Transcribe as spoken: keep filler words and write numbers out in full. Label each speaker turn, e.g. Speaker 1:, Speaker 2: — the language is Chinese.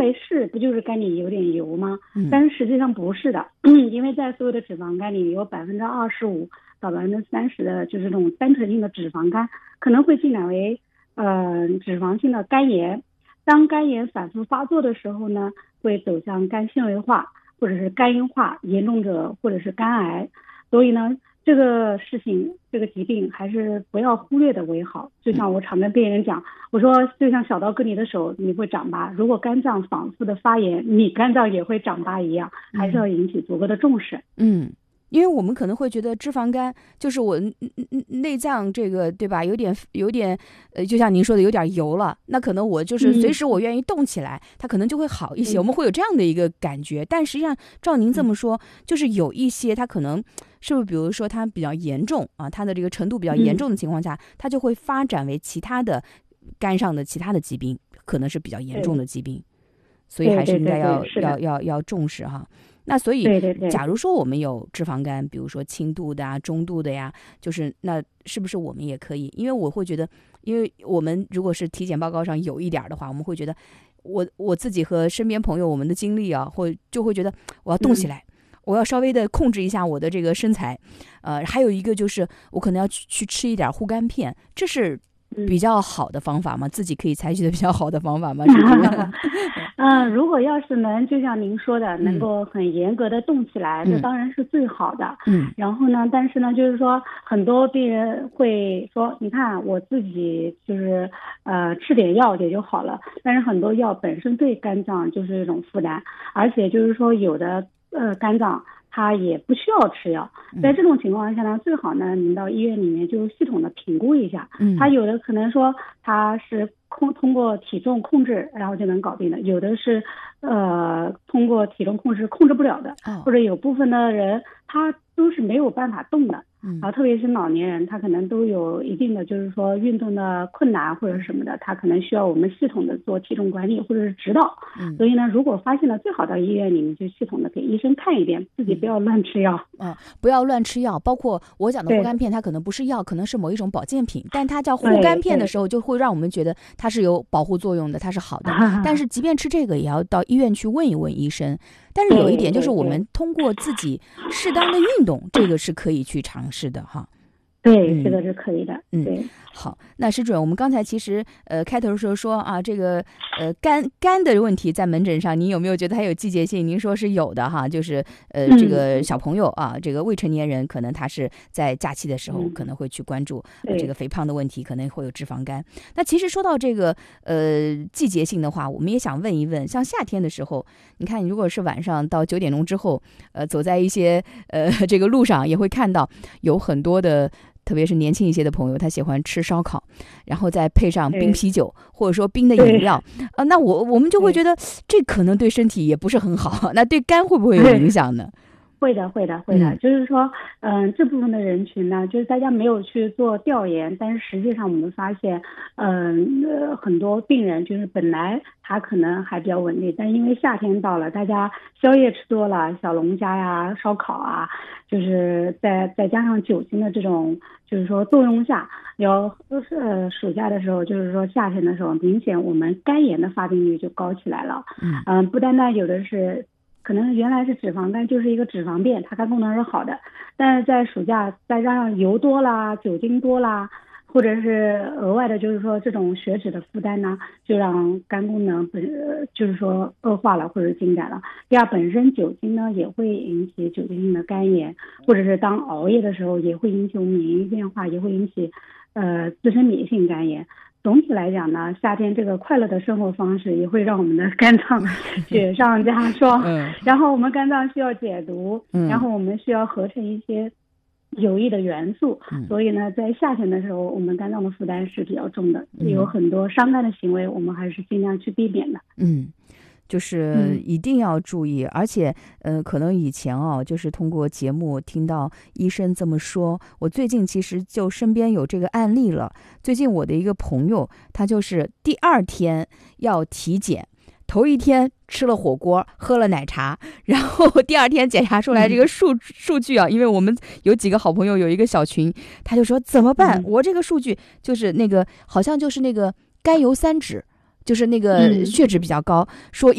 Speaker 1: 为是不就是肝里有点油吗？
Speaker 2: 嗯、
Speaker 1: 但是实际上不是的，因为在所有的脂肪肝里有百分之二十五到百分之三十的就是这种单纯性的脂肪肝可能会进展为呃脂肪性的肝炎。当肝炎反复发作的时候呢，会走向肝纤维化或者是肝硬化，严重者或者是肝癌。所以呢，这个事情这个疾病还是不要忽略的为好。就像我常跟病人讲，我说就像小刀割你的手你会长疤，如果肝脏反复的发炎，你肝脏也会长疤一样，还是要引起足够的重视。
Speaker 2: 嗯，因为我们可能会觉得脂肪肝就是我内脏这个对吧，有点有点呃，就像您说的有点油了，那可能我就是随时我愿意动起来、嗯、它可能就会好一些、嗯、我们会有这样的一个感觉。但实际上照您这么说、嗯、就是有一些它可能是不是比如说它比较严重啊，它的这个程度比较严重的情况下、嗯、它就会发展为其他的肝上的其他的疾病，可能是比较严重的疾病，所以还是应该要要要要重视哈。那所以假如说我们有脂肪肝，比如说轻度的啊中度的呀，就是那是不是我们也可以，因为我会觉得，因为我们如果是体检报告上有一点的话，我们会觉得我我自己和身边朋友我们的经历啊，会就会觉得我要动起来、嗯、我要稍微的控制一下我的这个身材，呃，还有一个就是我可能要去去吃一点护肝片，这是比较好的方法吗？自己可以采取的比较好的方法吗？是不是？
Speaker 1: 嗯，如果要是能就像您说的，能够很严格的动起来，这、嗯、当然是最好的。嗯。然后呢，但是呢，就是说很多病人会说，你看我自己就是呃吃点药也就好了，但是很多药本身对肝脏就是一种负担，而且就是说有的呃肝脏他也不需要吃药，在这种情况下呢，最好呢，您到医院里面就系统的评估一下。嗯，他有的可能说他是控通过体重控制，然后就能搞定的；有的是呃通过体重控制控制不了的，哦、或者有部分的人他都是没有办法动的。嗯，然后特别是老年人，他可能都有一定的就是说运动的困难或者什么的，他可能需要我们系统的做体重管理或者是指导。嗯，所以呢，如果发现了，最好到医院里面就系统的给医生看一遍，自己不要乱吃药。
Speaker 2: 嗯，不要乱吃药。包括我讲的护肝片，它可能不是药，可能是某一种保健品，但它叫护肝片的时候，就会让我们觉得它是有保护作用的，它是好的。但是即便吃这个，也要到医院去问一问医生。但是有一点就是，我们通过自己适当的运动，这个是可以去尝试的哈。
Speaker 1: 对，嗯、这个是可以的。
Speaker 2: 嗯，
Speaker 1: 对。
Speaker 2: 好，那施主任，我们刚才其实呃开头的时候说啊，这个呃肝肝的问题在门诊上，您有没有觉得它有季节性？您说是有的哈，就是呃这个小朋友啊，这个未成年人可能他是在假期的时候可能会去关注、呃、这个肥胖的问题，可能会有脂肪肝。那其实说到这个呃季节性的话，我们也想问一问，像夏天的时候，你看如果是晚上到九点钟之后，呃走在一些呃这个路上，也会看到有很多的。特别是年轻一些的朋友，他喜欢吃烧烤，然后再配上冰啤酒或者说冰的饮料，呃，那我我们就会觉得这可能对身体也不是很好，那对肝会不会有影响呢？
Speaker 1: 会的，会的，会的，嗯、就是说，嗯、呃，这部分的人群呢，就是大家没有去做调研，但是实际上我们发现，嗯、呃，呃，很多病人就是本来他可能还比较稳定，但是因为夏天到了，大家宵夜吃多了，小龙虾呀、烧烤啊，就是再再加上酒精的这种，就是说作用下，有呃暑假的时候，就是说夏天的时候，明显我们肝炎的发病率就高起来了。嗯，呃、不单单有的是。可能原来是脂肪肝，就是一个脂肪变，它肝功能是好的，但是在暑假再加上油多啦、酒精多啦，或者是额外的，就是说这种血脂的负担呢，就让肝功能本就是说恶化了或者进展了。第二，本身酒精呢也会引起酒精性的肝炎，或者是当熬夜的时候也会引起我们免疫变化，也会引起呃自身免疫性肝炎。总体来讲呢，夏天这个快乐的生活方式也会让我们的肝脏雪上加霜。嗯，然后我们肝脏需要解毒，嗯，然后我们需要合成一些有益的元素，嗯，所以呢，在夏天的时候，我们肝脏的负担是比较重的，嗯，有很多伤肝的行为，我们还是尽量去避免的。
Speaker 2: 嗯。就是一定要注意，嗯、而且，呃，可能以前哦，就是通过节目听到医生这么说。我最近其实就身边有这个案例了。最近我的一个朋友，他就是第二天要体检，头一天吃了火锅，喝了奶茶，然后第二天检查出来这个数、嗯、数据啊，因为我们有几个好朋友有一个小群，他就说怎么办？嗯、我这个数据就是那个好像就是那个甘油三酯。就是那个血脂比较高，说